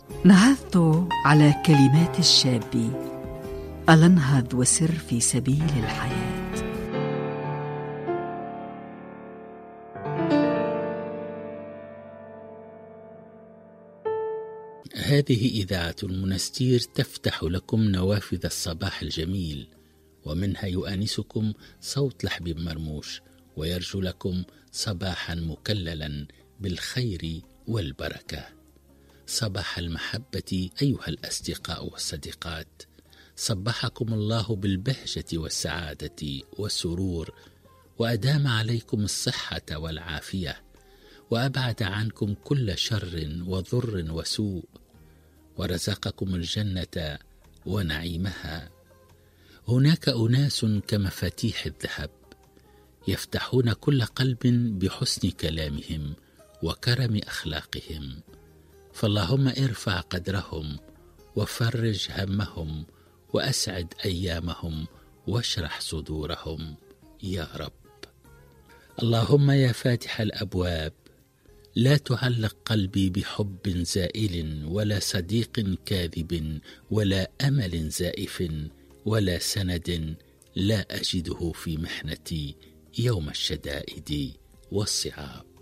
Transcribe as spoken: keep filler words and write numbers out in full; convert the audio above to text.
نهضت على كلمات الشاب، ألا انهض وسر في سبيل الحياة. هذه إذاعة المنستير تفتح لكم نوافذ الصباح الجميل، ومنها يؤانسكم صوت لحبيب مرموش، ويرجو لكم صباحا مكللا بالخير والبركة. صباح المحبة أيها الأصدقاء والصديقات، صبحكم الله بالبهجة والسعادة والسرور، وأدام عليكم الصحة والعافية، وأبعد عنكم كل شر وضر وسوء، ورزقكم الجنة ونعيمها. هناك أناس كمفاتيح الذهب يفتحون كل قلب بحسن كلامهم وكرم أخلاقهم، فاللهم ارفع قدرهم وفرج همهم وأسعد أيامهم واشرح صدورهم يا رب. اللهم يا فاتح الأبواب، لا تعلق قلبي بحب زائل، ولا صديق كاذب، ولا أمل زائف، ولا سند لا أجده في محنتي يوم الشدائد والصعاب.